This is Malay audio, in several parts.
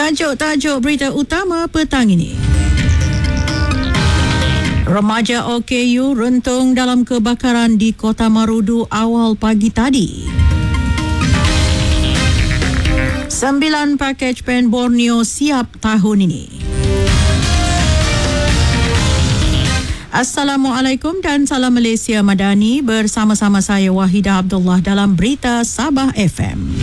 Tajuk-tajuk berita utama petang ini. Remaja OKU rentung dalam kebakaran di Kota Marudu awal pagi tadi. 9 pakej PEN Borneo siap tahun ini. Assalamualaikum dan salam Malaysia Madani, bersama-sama saya Wahidah Abdullah dalam Berita Sabah FM.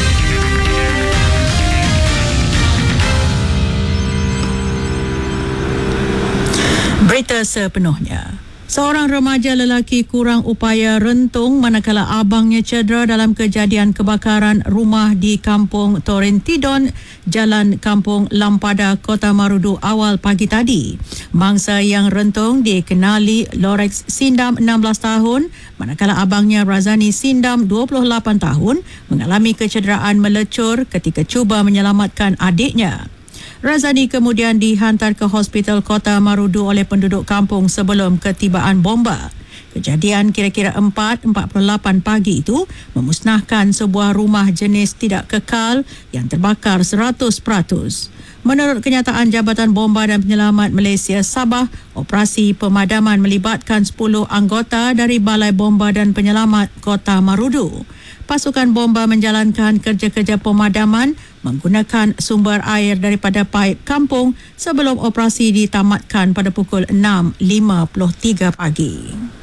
Berita sepenuhnya. Seorang remaja lelaki kurang upaya rentung manakala abangnya cedera dalam kejadian kebakaran rumah di Kampung Torrentidon, Jalan Kampung Lampada, Kota Marudu awal pagi tadi. Mangsa yang rentung dikenali Lorex Sindam 16 tahun, manakala abangnya Razani Sindam 28 tahun mengalami kecederaan melecur ketika cuba menyelamatkan adiknya. Razani kemudian dihantar ke Hospital Kota Marudu oleh penduduk kampung sebelum ketibaan bomba. Kejadian kira-kira 4:48 pagi itu memusnahkan sebuah rumah jenis tidak kekal yang terbakar 100%. Menurut kenyataan Jabatan Bomba dan Penyelamat Malaysia Sabah, operasi pemadaman melibatkan 10 anggota dari Balai Bomba dan Penyelamat Kota Marudu. Pasukan bomba menjalankan kerja-kerja pemadaman menggunakan sumber air daripada paip kampung sebelum operasi ditamatkan pada pukul 6.53 pagi.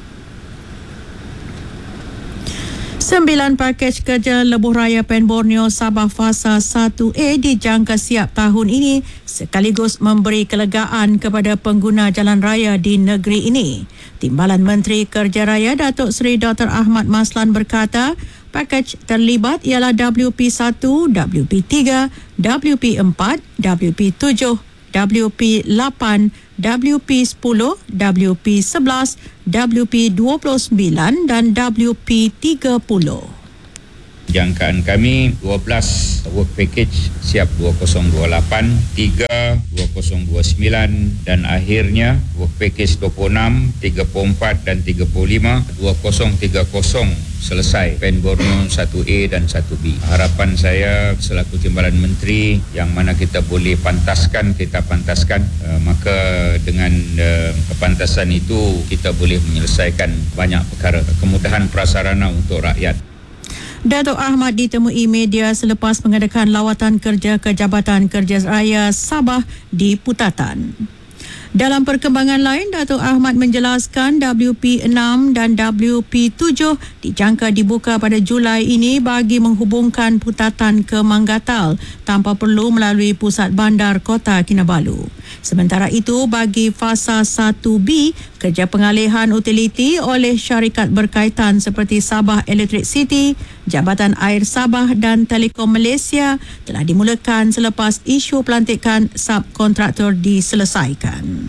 9 pakej kerja lebuh raya PEN Borneo Sabah Fasa 1A dijangka siap tahun ini sekaligus memberi kelegaan kepada pengguna jalan raya di negeri ini. Timbalan Menteri Kerja Raya Datuk Seri Dr. Ahmad Maslan berkata, pakej terlibat ialah WP1, WP3, WP4, WP7, WP8, WP10, WP11, WP29 dan WP30. Jangkaan kami 12 work package siap 2028, 3 2029 dan akhirnya work package 26, 34 dan 35, 2030 selesai PEN Borneo 1A dan 1B. Harapan saya selaku Timbalan Menteri yang mana kita boleh pantaskan, kita pantaskan, maka dengan kepantasan itu kita boleh menyelesaikan banyak perkara, kemudahan prasarana untuk rakyat. Datuk Ahmad ditemui media selepas mengadakan lawatan kerja ke Jabatan Kerja Raya Sabah di Putatan. Dalam perkembangan lain, Datuk Ahmad menjelaskan WP6 dan WP7 dijangka dibuka pada Julai ini bagi menghubungkan Putatan ke Manggatal tanpa perlu melalui pusat bandar Kota Kinabalu. Sementara itu, bagi Fasa 1B, kerja pengalihan utiliti oleh syarikat berkaitan seperti Sabah Electricity, Jabatan Air Sabah dan Telekom Malaysia telah dimulakan selepas isu pelantikan subkontraktor diselesaikan.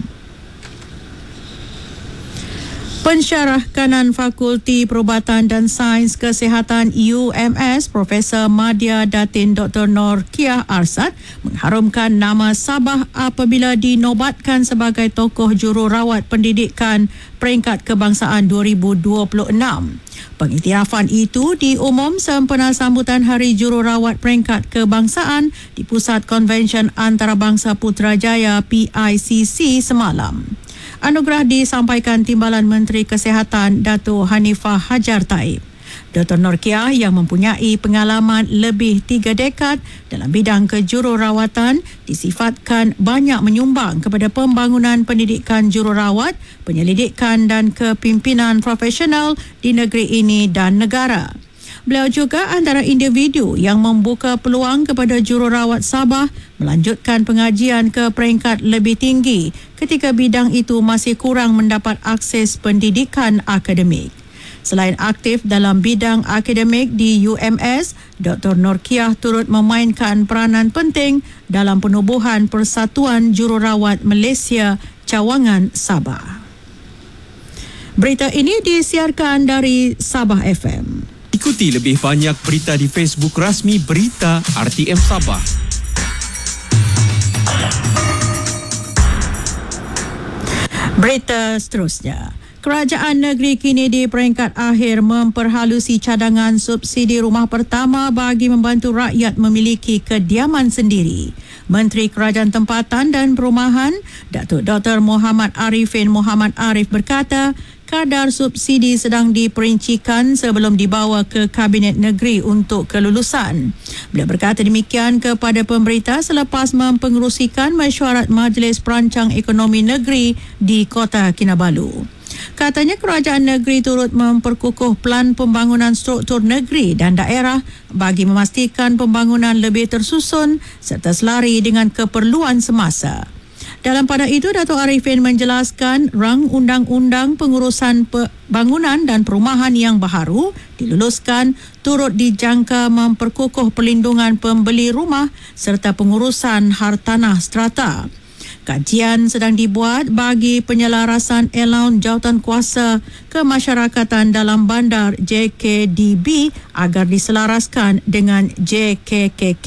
Pensyarah kanan Fakulti Perubatan dan Sains Kesihatan UMS, Profesor Madya Datin Dr. Norkiah Arsad mengharumkan nama Sabah apabila dinobatkan sebagai tokoh jururawat pendidikan peringkat kebangsaan 2026. Pengiktirafan itu diumum sempena sambutan Hari Jururawat Peringkat Kebangsaan di Pusat Konvensyen Antarabangsa Putrajaya PICC semalam. Anugerah disampaikan Timbalan Menteri Kesihatan Dato' Hanifah Hajar Taib. Dr. Norkiah yang mempunyai pengalaman lebih 3 dekad dalam bidang kejururawatan disifatkan banyak menyumbang kepada pembangunan pendidikan jururawat, penyelidikan dan kepimpinan profesional di negeri ini dan negara. Beliau juga antara individu yang membuka peluang kepada jururawat Sabah melanjutkan pengajian ke peringkat lebih tinggi ketika bidang itu masih kurang mendapat akses pendidikan akademik. Selain aktif dalam bidang akademik di UMS, Dr. Norkiah turut memainkan peranan penting dalam penubuhan Persatuan Jururawat Malaysia Cawangan Sabah. Berita ini disiarkan dari Sabah FM. Ikuti lebih banyak berita di Facebook rasmi Berita RTM Sabah. Berita seterusnya. Kerajaan negeri kini di peringkat akhir memperhalusi cadangan subsidi rumah pertama bagi membantu rakyat memiliki kediaman sendiri. Menteri Kerajaan Tempatan dan Perumahan, Datuk Dr. Muhammad Arifin Muhammad Arif berkata, kadar subsidi sedang diperincikan sebelum dibawa ke Kabinet Negeri untuk kelulusan. Beliau berkata demikian kepada pemberita selepas mempengerusikan mesyuarat Majlis Perancang Ekonomi Negeri di Kota Kinabalu. Katanya kerajaan negeri turut memperkukuh pelan pembangunan struktur negeri dan daerah bagi memastikan pembangunan lebih tersusun serta selari dengan keperluan semasa. Dalam pada itu, Datuk Arifin menjelaskan rang undang-undang pengurusan bangunan dan perumahan yang baharu diluluskan turut dijangka memperkukuh perlindungan pembeli rumah serta pengurusan hartanah strata. Kajian sedang dibuat bagi penyelarasan allowance jawatan kuasa kemasyarakatan dalam bandar JKDB agar diselaraskan dengan JKKK.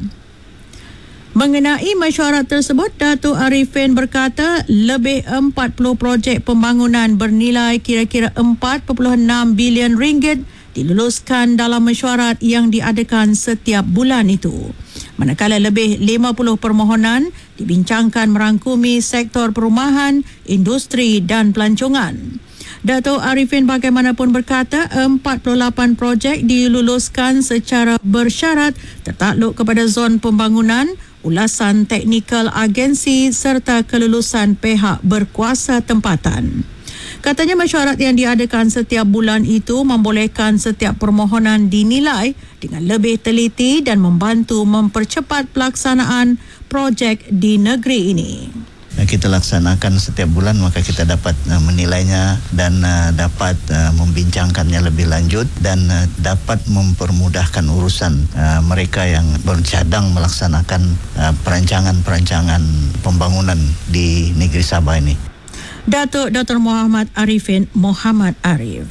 Mengenai mesyuarat tersebut, Datuk Arifin berkata lebih 40 projek pembangunan bernilai kira-kira 4.6 bilion ringgit diluluskan dalam mesyuarat yang diadakan setiap bulan itu. Manakala lebih 50 permohonan dibincangkan merangkumi sektor perumahan, industri dan pelancongan. Datuk Arifin bagaimanapun berkata 48 projek diluluskan secara bersyarat tertakluk kepada zon pembangunan, ulasan teknikal agensi serta kelulusan pihak berkuasa tempatan. Katanya mesyuarat yang diadakan setiap bulan itu membolehkan setiap permohonan dinilai dengan lebih teliti dan membantu mempercepat pelaksanaan projek di negeri ini. Kita laksanakan setiap bulan, maka kita dapat menilainya dan dapat membincangkannya lebih lanjut dan dapat mempermudahkan urusan mereka yang bercadang melaksanakan perancangan pembangunan di negeri Sabah ini. Datuk Dr. Muhammad Arifin Muhammad Arif.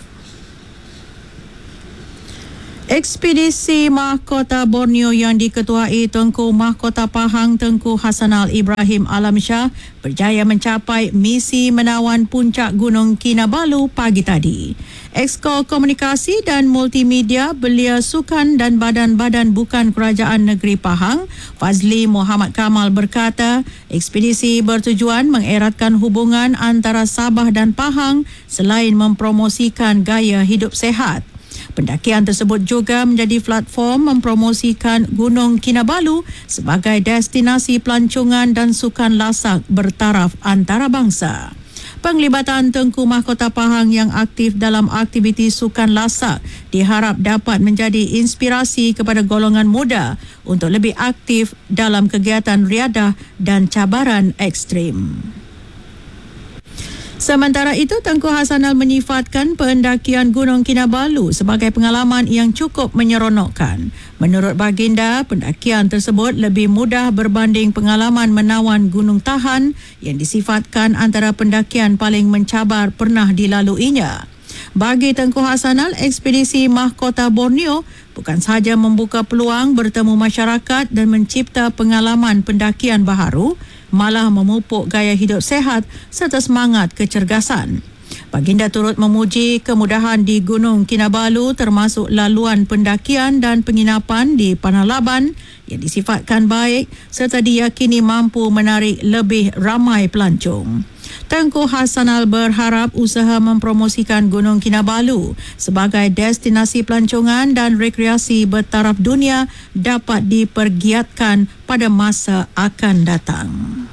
Ekspedisi Mahkota Borneo yang diketuai Tengku Mahkota Pahang Tengku Hasanal Ibrahim Alamsyah berjaya mencapai misi menawan puncak Gunung Kinabalu pagi tadi. Exco Komunikasi dan Multimedia Belia Sukan dan Badan-Badan Bukan Kerajaan Negeri Pahang, Fazli Muhammad Kamal berkata, ekspedisi bertujuan mengeratkan hubungan antara Sabah dan Pahang selain mempromosikan gaya hidup sehat. Pendakian tersebut juga menjadi platform mempromosikan Gunung Kinabalu sebagai destinasi pelancongan dan sukan lasak bertaraf antarabangsa. Penglibatan Tengku Mahkota Pahang yang aktif dalam aktiviti sukan lasak diharap dapat menjadi inspirasi kepada golongan muda untuk lebih aktif dalam kegiatan riadah dan cabaran ekstrim. Sementara itu, Tengku Hasanal menyifatkan pendakian Gunung Kinabalu sebagai pengalaman yang cukup menyeronokkan. Menurut baginda, pendakian tersebut lebih mudah berbanding pengalaman menawan Gunung Tahan yang disifatkan antara pendakian paling mencabar pernah dilaluinya. Bagi Tengku Hasanal, ekspedisi Mahkota Borneo bukan sahaja membuka peluang bertemu masyarakat dan mencipta pengalaman pendakian baharu, malah memupuk gaya hidup sehat serta semangat kecergasan. Baginda turut memuji kemudahan di Gunung Kinabalu termasuk laluan pendakian dan penginapan di Panalaban yang disifatkan baik serta diyakini mampu menarik lebih ramai pelancong. Tengku Hasanal berharap usaha mempromosikan Gunung Kinabalu sebagai destinasi pelancongan dan rekreasi bertaraf dunia dapat dipergiatkan pada masa akan datang.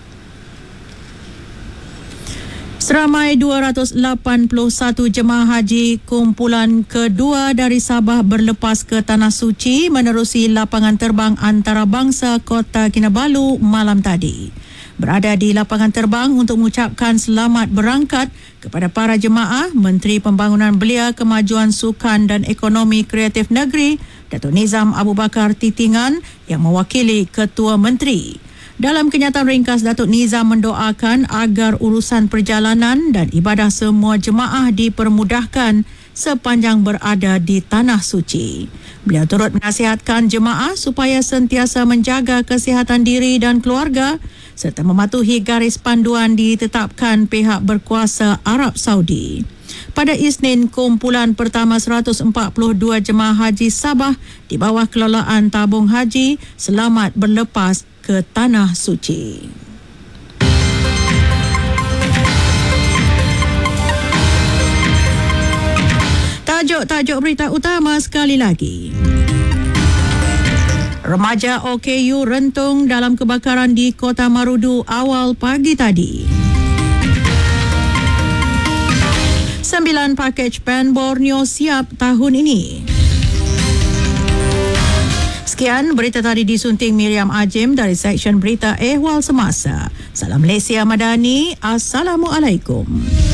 Seramai 281 jemaah haji kumpulan kedua dari Sabah berlepas ke Tanah Suci menerusi lapangan terbang antarabangsa Kota Kinabalu malam tadi. Berada di lapangan terbang untuk mengucapkan selamat berangkat kepada para jemaah, Menteri Pembangunan Belia, Kemajuan Sukan dan Ekonomi Kreatif Negeri, Datuk Nizam Abu Bakar Titingan yang mewakili Ketua Menteri. Dalam kenyataan ringkas, Datuk Nizam mendoakan agar urusan perjalanan dan ibadah semua jemaah dipermudahkan sepanjang berada di Tanah Suci. Beliau turut menasihatkan jemaah supaya sentiasa menjaga kesihatan diri dan keluarga serta mematuhi garis panduan ditetapkan pihak berkuasa Arab Saudi. Pada Isnin, kumpulan pertama 142 jemaah haji Sabah di bawah kelolaan tabung haji selamat berlepas ke Tanah Suci. Tajuk berita utama sekali lagi. Remaja OKU rentung dalam kebakaran di Kota Marudu awal pagi tadi. 9 pakej PAN Borneo siap tahun ini. Sekian berita tadi disunting Miriam Ajim dari Seksyen Berita Ehwal Semasa. Salam Malaysia Madani. Assalamualaikum.